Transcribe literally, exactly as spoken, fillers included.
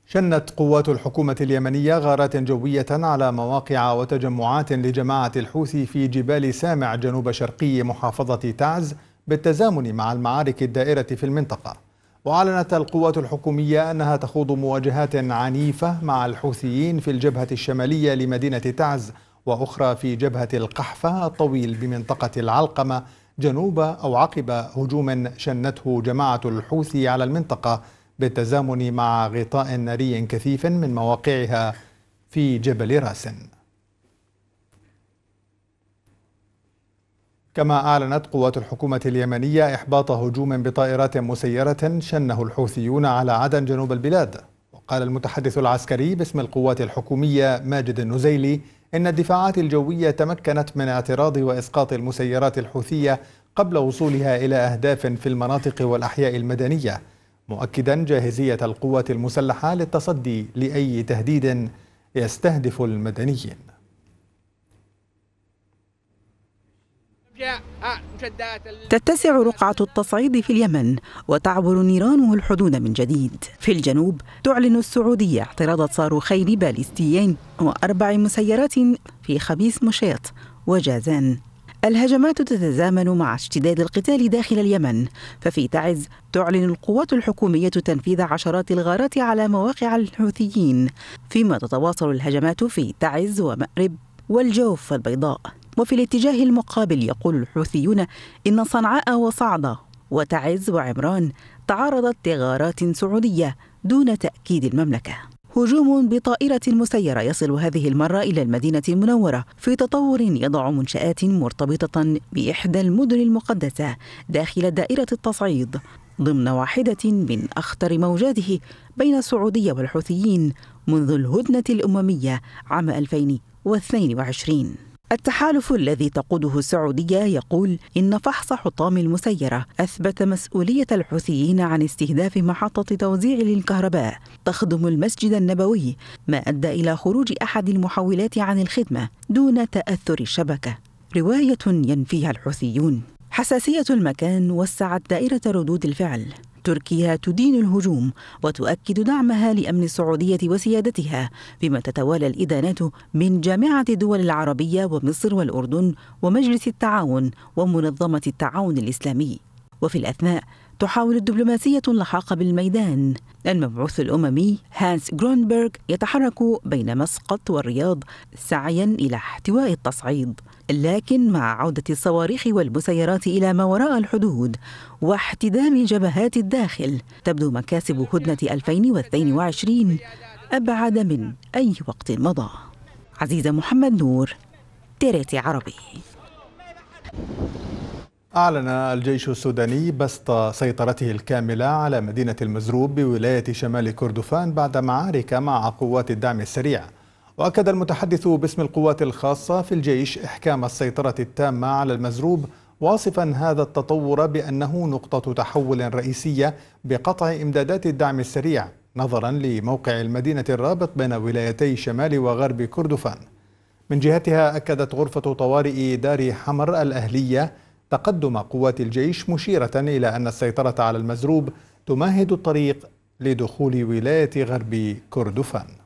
شنت قوات الحكومة اليمنية غارات جوية على مواقع وتجمعات لجماعة الحوثي في جبال سامع جنوب شرقي محافظة تعز بالتزامن مع المعارك الدائرة في المنطقة. وأعلنت القوات الحكومية أنها تخوض مواجهات عنيفة مع الحوثيين في الجبهة الشمالية لمدينة تعز، وأخرى في جبهة القحفة الطويل بمنطقة العلقمة جنوب أو عقب هجوم شنته جماعة الحوثي على المنطقة بالتزامن مع غطاء ناري كثيف من مواقعها في جبل راسن. كما أعلنت قوات الحكومة اليمنية إحباط هجوم بطائرات مسيرة شنه الحوثيون على عدن جنوب البلاد. وقال المتحدث العسكري باسم القوات الحكومية ماجد النزيلي إن الدفاعات الجوية تمكنت من اعتراض وإسقاط المسيرات الحوثية قبل وصولها إلى أهداف في المناطق والأحياء المدنية، مؤكدا جاهزية القوات المسلحة للتصدي لأي تهديد يستهدف المدنيين. تتسع رقعة التصعيد في اليمن وتعبر نيرانه الحدود من جديد. في الجنوب تعلن السعودية اعتراض صاروخين باليستيين وأربع مسيرات في خبيث مشيط وجازان. الهجمات تتزامن مع اشتداد القتال داخل اليمن، ففي تعز تعلن القوات الحكومية تنفيذ عشرات الغارات على مواقع الحوثيين، فيما تتواصل الهجمات في تعز ومأرب والجوف والبيضاء. وفي الاتجاه المقابل يقول الحوثيون إن صنعاء وصعدة وتعز وعمران تعرضت لغارات سعودية دون تأكيد المملكة. هجوم بطائرة مسيرة يصل هذه المرة إلى المدينة المنورة في تطور يضع منشآت مرتبطة بإحدى المدن المقدسة داخل دائرة التصعيد ضمن واحدة من أخطر موجاته بين السعودية والحوثيين منذ الهدنة الأممية عام ألفين واثنين وعشرين. التحالف الذي تقوده السعودية يقول إن فحص حطام المسيرة أثبت مسؤولية الحوثيين عن استهداف محطة توزيع للكهرباء تخدم المسجد النبوي، ما أدى إلى خروج أحد المحولات عن الخدمة دون تأثر الشبكة، رواية ينفيها الحوثيون. حساسية المكان وسعت دائرة ردود الفعل. تركيا تدين الهجوم وتؤكد دعمها لأمن السعودية وسيادتها، بما تتوالى الإدانات من جامعة الدول العربية ومصر والأردن ومجلس التعاون ومنظمة التعاون الإسلامي. وفي الأثناء تحاول الدبلوماسية اللحاق بالميدان. المبعوث الأممي هانس جرونبرغ يتحرك بين مسقط والرياض سعيا إلى احتواء التصعيد، لكن مع عودة الصواريخ والمسيرات إلى ما وراء الحدود واحتدام جبهات الداخل تبدو مكاسب هدنة ألفين واثنين وعشرين أبعد من أي وقت مضى. عزيزة محمد نور، تيريتي عربي. أعلن الجيش السوداني بسط سيطرته الكاملة على مدينة المزروب بولاية شمال كردفان بعد معارك مع قوات الدعم السريع. وأكد المتحدث باسم القوات الخاصة في الجيش إحكام السيطرة التامة على المزروب، واصفا هذا التطور بأنه نقطة تحول رئيسية بقطع إمدادات الدعم السريع نظرا لموقع المدينة الرابط بين ولايتي شمال وغرب كردفان. من جهتها أكدت غرفة طوارئ دار حمر الأهلية تقدم قوات الجيش، مشيرة إلى أن السيطرة على المزروب تمهد الطريق لدخول ولاية غرب كردفان.